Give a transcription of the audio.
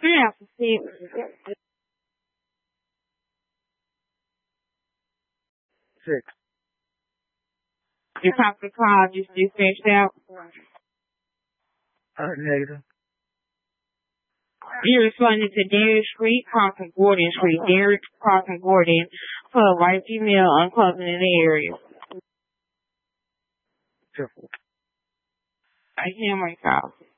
Yeah, see, Six. you talked to Carl, you finished out. Negative. You responded to Derek Street, crossing Gordon Street. Derek crossing Gordon for a white female unclothing in the area. Careful. I hear myself.